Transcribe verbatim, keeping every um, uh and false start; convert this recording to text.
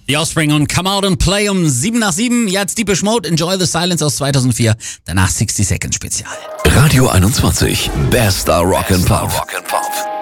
The Offspring und Come Out and Play um sieben nach sieben. Jetzt Deepish Mode, Enjoy the Silence aus zweitausendvier. Danach sechzig Second Spezial. Radio einundzwanzig, bester Rock and Pop.